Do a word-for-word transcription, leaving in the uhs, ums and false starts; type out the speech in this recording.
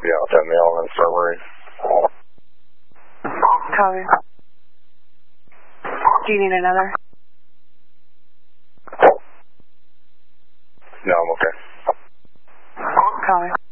be out with that mail in Infirmary. Copy. Do you need another? No, I'm okay. Copy.